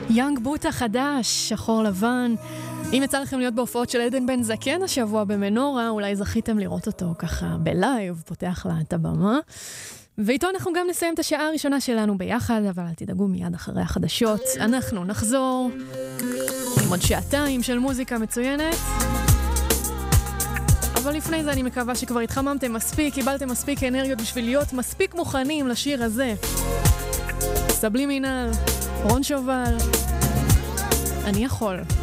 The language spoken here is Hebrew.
יאנג בוט החדש, שחור לבן. אם יצא לכם להיות בהופעות של עדן בן זקן השבוע במנורה, אולי זכיתם לראות אותו ככה בלייב, פותח לה את הבמה. ואיתו אנחנו גם נסיים את השעה הראשונה שלנו ביחד, אבל אל תדאגו, מיד אחרי החדשות אנחנו נחזור עם עוד שעתיים של מוזיקה מצוינת. אבל לפני זה אני מקווה שכבר התחממתם מספיק, קיבלתם מספיק אנרגיות בשביל להיות מספיק מוכנים לשיר הזה. סבלי מינל, רון שובל, אני יכול.